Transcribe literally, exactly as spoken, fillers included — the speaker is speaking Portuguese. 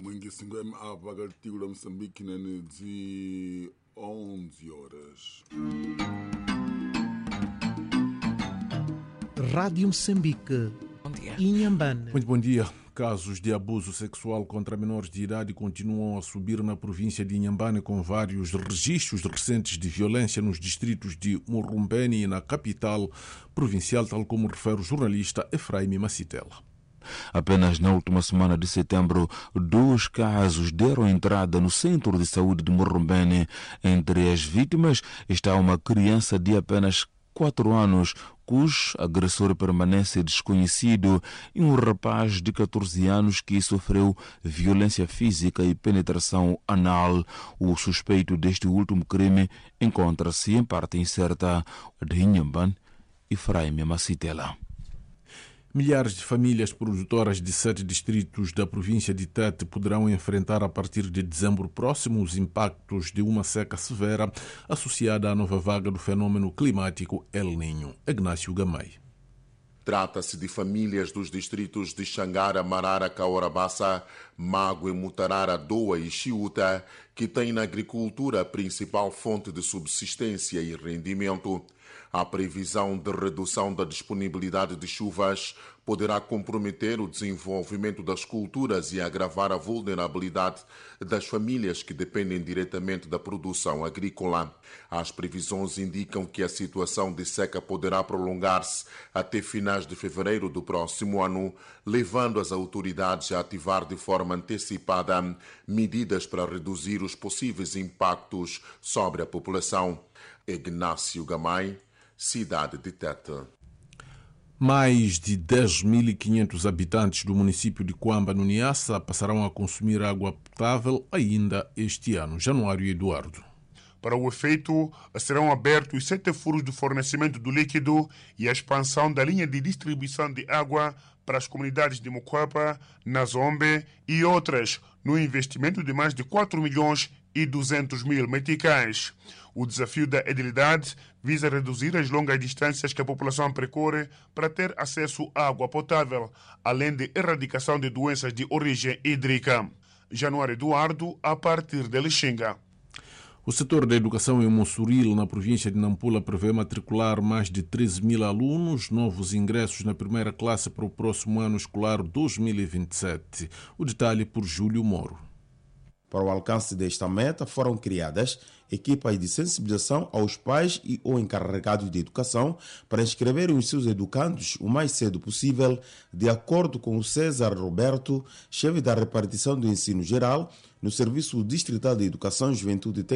Mwingi singwem apa katika la Msambiki na nizi onze horas. Rádio Moçambique. Inhambane. Muito bom dia. Casos de abuso sexual contra menores de idade continuam a subir na província de Inhambane, com vários registros recentes de violência nos distritos de Murumbeni e na capital provincial, tal como refere o jornalista Efraim Macitela. Apenas na última semana de setembro, dois casos deram entrada no centro de saúde de Murumbeni. Entre as vítimas está uma criança de apenas quatro anos, cujo agressor permanece desconhecido, e um rapaz de catorze anos que sofreu violência física e penetração anal. O suspeito deste último crime encontra-se em parte incerta. De Inhambane, Efraim Macitela. Milhares de famílias produtoras de sete distritos da província de Tete poderão enfrentar a partir de dezembro próximo os impactos de uma seca severa associada à nova vaga do fenômeno climático El Niño. Ignácio Gamay. Trata-se de famílias dos distritos de Xangara, Marara, Caorabassa, Mago, Mutarara, Doa e Chiuta, que têm na agricultura a principal fonte de subsistência e rendimento. A previsão de redução da disponibilidade de chuvas poderá comprometer o desenvolvimento das culturas e agravar a vulnerabilidade das famílias que dependem diretamente da produção agrícola. As previsões indicam que a situação de seca poderá prolongar-se até finais de fevereiro do próximo ano, levando as autoridades a ativar de forma antecipada medidas para reduzir os possíveis impactos sobre a população. Ignácio Gamay, cidade de Tete. Mais de dez mil e quinhentos habitantes do município de Cuamba, no Niassa, passarão a consumir água potável ainda este ano. Januário Eduardo. Para o efeito, serão abertos sete furos de fornecimento do líquido e a expansão da linha de distribuição de água para as comunidades de Mocoapa, Nazombe e outras, no investimento de mais de quatro milhões e duzentos mil meticais. O desafio da edilidade visa reduzir as longas distâncias que a população percorre para ter acesso à água potável, além de erradicação de doenças de origem hídrica. Januário Eduardo, a partir de Lixinga. O setor da educação em Mossoril, na província de Nampula, prevê matricular mais de treze mil alunos, novos ingressos na primeira classe para o próximo ano escolar dois mil e vinte e sete. O detalhe por Júlio Moro. Para o alcance desta meta, foram criadas equipas de sensibilização aos pais e ou encarregados de educação para inscreverem os seus educandos o mais cedo possível, de acordo com o César Roberto, chefe da repartição do ensino geral no Serviço Distrital de Educação, Juventude e